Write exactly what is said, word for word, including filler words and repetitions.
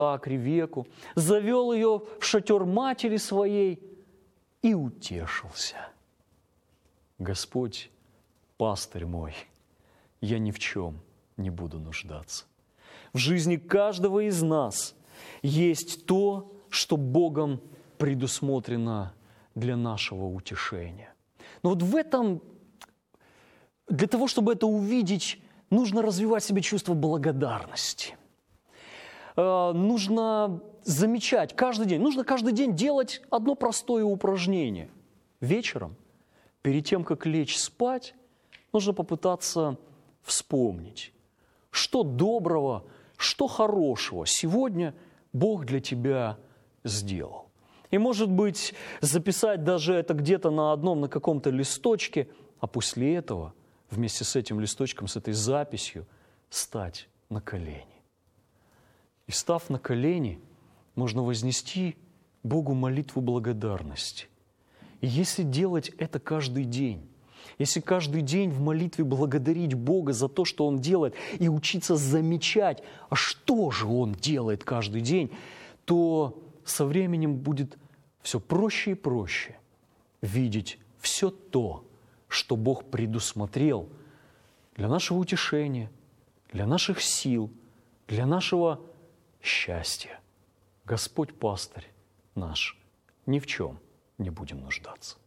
Исаак Ревеку, завел ее в шатер матери своей и утешился. Господь, пастырь мой, я ни в чем не буду нуждаться. В жизни каждого из нас есть то, что Богом предусмотрено для нашего утешения. Но вот в этом, для того, чтобы это увидеть, нужно развивать в себе чувство благодарности. Нужно замечать каждый день, нужно каждый день делать одно простое упражнение. Вечером, перед тем, как лечь спать, нужно попытаться вспомнить, что доброго, что хорошего сегодня Бог для тебя сделал. И, может быть, записать даже это где-то на одном, на каком-то листочке, а после этого вместе с этим листочком, с этой записью, стать на колени. И, став на колени, можно вознести Богу молитву благодарности. И если делать это каждый день, если каждый день в молитве благодарить Бога за то, что Он делает, и учиться замечать, а что же Он делает каждый день, то со временем будет все проще и проще видеть все то, что Бог предусмотрел для нашего утешения, для наших сил, для нашего счастья. Господь пастырь наш, ни в чем не будем нуждаться.